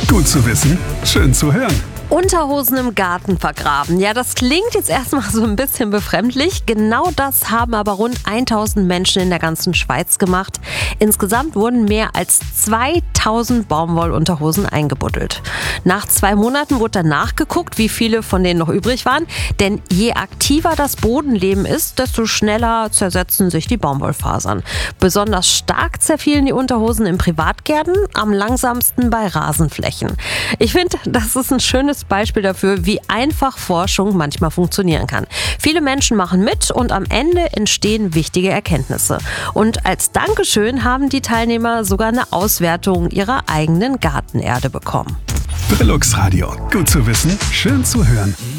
Gut zu wissen, schön zu hören. Unterhosen im Garten vergraben. Ja, das klingt jetzt erstmal so ein bisschen befremdlich. Genau das haben aber rund 1000 Menschen in der ganzen Schweiz gemacht. Insgesamt wurden mehr als 2000 Baumwollunterhosen eingebuddelt. Nach 2 Monaten wurde dann nachgeguckt, wie viele von denen noch übrig waren. Denn je aktiver das Bodenleben ist, desto schneller zersetzen sich die Baumwollfasern. Besonders stark zerfielen die Unterhosen in Privatgärten, am langsamsten bei Rasenflächen. Ich finde, das ist ein schönes Beispiel dafür, wie einfach Forschung manchmal funktionieren kann. Viele Menschen machen mit und am Ende entstehen wichtige Erkenntnisse. Und als Dankeschön haben die Teilnehmer sogar eine Auswertung ihrer eigenen Gartenerde bekommen. Brillux Radio. Gut zu wissen, schön zu hören.